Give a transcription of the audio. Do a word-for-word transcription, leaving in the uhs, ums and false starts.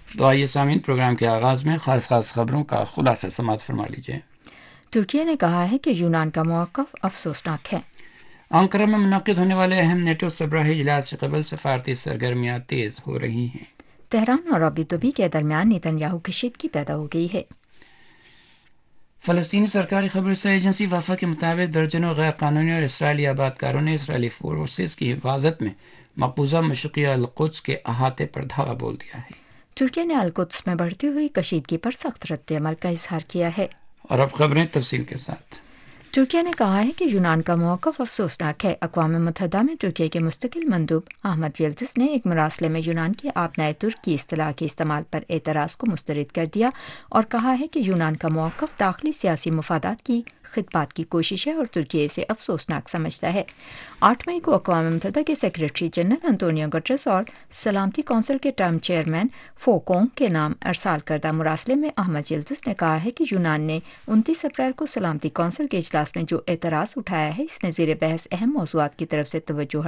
تو آئیے سامعین، پروگرام کے آغاز میں خاص خاص خبروں کا خلاصہ سماعت فرما لیجیے۔ ترکی نے کہا ہے کہ یونان کا موقف افسوسناک ہے۔ انقرہ میں منعقد ہونے والے اہم نیٹو سربراہی اجلاس سے قبل سفارتی سرگرمیاں تیز ہو رہی ہیں۔ تہران اور ابوظبی کے درمیان نیتن یاہو کشیدگی پیدا ہو گئی ہے۔ فلسطینی سرکاری خبر رساں ایجنسی وفا کے مطابق درجنوں غیر قانونی اور اسرائیلی آبادکاروں نے اسرائیلی فورسز کی حفاظت میں مقبوضہ مشرقی القدس کے احاطے پر دھاوا بول دیا ہے۔ ترکی نے القدس میں بڑھتی ہوئی کشیدگی پر سخت رد عمل کا اظہار کیا ہے۔ اور اب خبریں تفصیل کے ساتھ۔ ترکی نے کہا ہے کہ یونان کا موقف افسوسناک ہے۔ اقوام متحدہ میں ترکی کے مستقل مندوب احمد یلدز نے ایک مراسلے میں یونان کی آبنائے ترک کی اصطلاح کے استعمال پر اعتراض کو مسترد کر دیا اور کہا ہے کہ یونان کا موقف داخلی سیاسی مفادات کی خدمات کی کوشش ہے اور ترکی اسے افسوسناک سمجھتا ہے۔ آٹھ مئی کو اقوام متحدہ کے سیکریٹری جنرل انطونیو گٹرس اور سلامتی کونسل کے ٹرم چیئرمین فوکونگ کے نام ارسال کردہ مراسلے میں احمد یلدز نے کہا ہے کہ یونان نے انتیس اپریل کو سلامتی کونسل کے اجلاس میں جو اعتراض اٹھایا ہے، اس نے زیر بحث اہم موضوعات کی طرف سے توجہ